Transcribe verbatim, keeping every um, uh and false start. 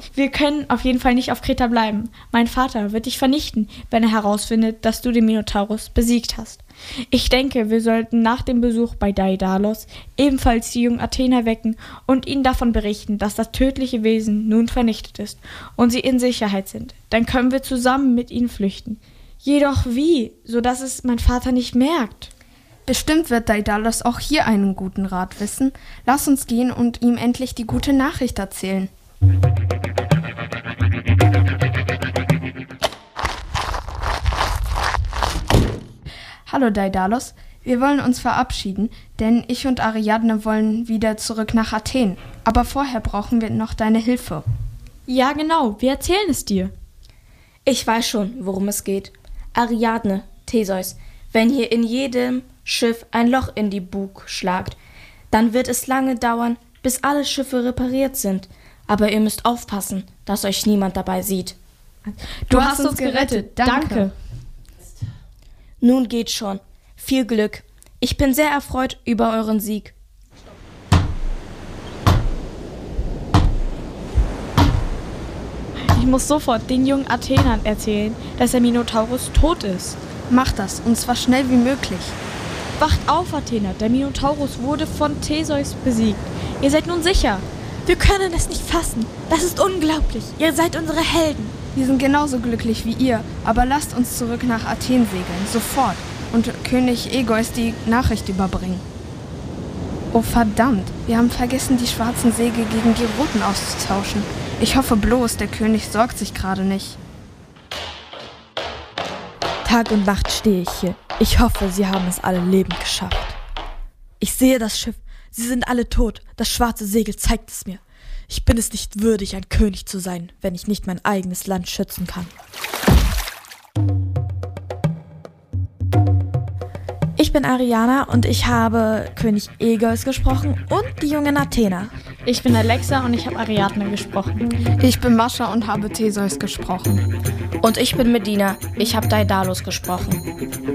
Wir können auf jeden Fall nicht auf Kreta bleiben. Mein Vater wird dich vernichten, wenn er herausfindet, dass du den Minotaurus besiegt hast. Ich denke, wir sollten nach dem Besuch bei Daidalos ebenfalls die jungen Athener wecken und ihnen davon berichten, dass das tödliche Wesen nun vernichtet ist und sie in Sicherheit sind. Dann können wir zusammen mit ihnen flüchten. Jedoch wie, sodass es mein Vater nicht merkt? Bestimmt wird Daidalos auch hier einen guten Rat wissen. Lass uns gehen und ihm endlich die gute Nachricht erzählen. Hallo Daidalos, wir wollen uns verabschieden, denn ich und Ariadne wollen wieder zurück nach Athen. Aber vorher brauchen wir noch deine Hilfe. Ja, genau, wir erzählen es dir. Ich weiß schon, worum es geht. Ariadne, Theseus, wenn ihr in jedem Schiff ein Loch in die Bug schlagt, dann wird es lange dauern, bis alle Schiffe repariert sind. Aber ihr müsst aufpassen, dass euch niemand dabei sieht. Du, du hast, hast uns gerettet, danke. danke. Nun geht schon. Viel Glück. Ich bin sehr erfreut über euren Sieg. Ich muss sofort den jungen Athenern erzählen, dass der Minotaurus tot ist. Mach das, und zwar schnell wie möglich. Wacht auf, Athener, der Minotaurus wurde von Theseus besiegt. Ihr seid nun sicher. Wir können es nicht fassen. Das ist unglaublich. Ihr seid unsere Helden. Wir sind genauso glücklich wie ihr, aber lasst uns zurück nach Athen segeln, sofort, und König Egeus die Nachricht überbringen. Oh verdammt, wir haben vergessen, die schwarzen Segel gegen die roten auszutauschen. Ich hoffe bloß, der König sorgt sich gerade nicht. Tag und Nacht stehe ich hier. Ich hoffe, sie haben es alle lebend geschafft. Ich sehe das Schiff. Sie sind alle tot. Das schwarze Segel zeigt es mir. Ich bin es nicht würdig, ein König zu sein, wenn ich nicht mein eigenes Land schützen kann. Ich bin Ariana und ich habe König Egeus gesprochen und die jungen Athener. Ich bin Alexa und ich habe Ariadne gesprochen. Ich bin Mascha und habe Theseus gesprochen. Und ich bin Medina. Ich habe Daidalos gesprochen.